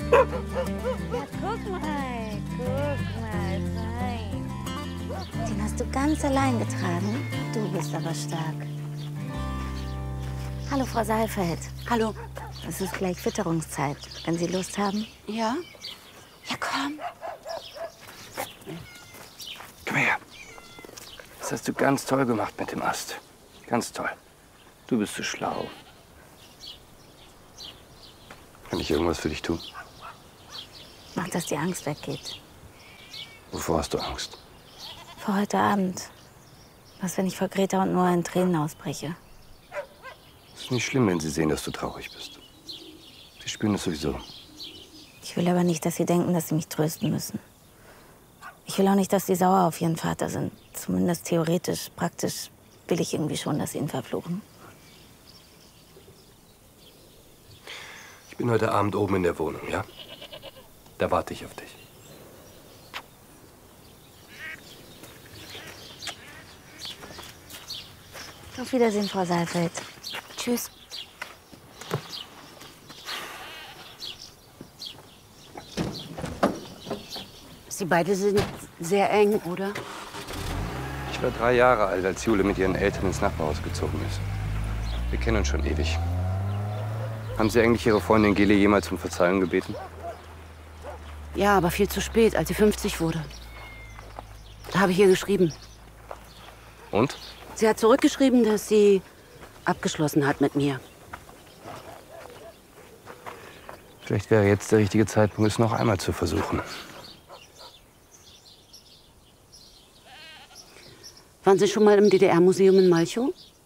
Ja, guck mal, fein. Den hast du ganz allein getragen. Du bist aber stark. Hallo, Frau Saalfeld. Hallo. Es ist gleich Witterungszeit. Wenn Sie Lust haben. Ja? Ja, komm. Komm her. Das hast du ganz toll gemacht mit dem Ast. Ganz toll. Du bist so schlau. Kann ich irgendwas für dich tun? Mach, dass die Angst weggeht. Wovor hast du Angst? Vor heute Abend. Was, wenn ich vor Greta und Noah in Tränen ausbreche? Es ist nicht schlimm, wenn sie sehen, dass du traurig bist. Sie spüren es sowieso. Ich will aber nicht, dass sie denken, dass sie mich trösten müssen. Ich will auch nicht, dass sie sauer auf ihren Vater sind. Zumindest theoretisch. Praktisch will ich irgendwie schon, dass sie ihn verfluchen. Ich bin heute Abend oben in der Wohnung, ja? Da warte ich auf dich. Auf Wiedersehen, Frau Saalfeld. Tschüss. Sie beide sind sehr eng, oder? Ich war 3 Jahre alt, als Jule mit ihren Eltern ins Nachbarhaus gezogen ist. Wir kennen uns schon ewig. Haben Sie eigentlich Ihre Freundin Gele jemals um Verzeihung gebeten? Ja, aber viel zu spät, als sie 50 wurde. Da habe ich ihr geschrieben. Und? Sie hat zurückgeschrieben, dass sie abgeschlossen hat mit mir. Vielleicht wäre jetzt der richtige Zeitpunkt, es noch einmal zu versuchen. Waren Sie schon mal im DDR-Museum in Malchow?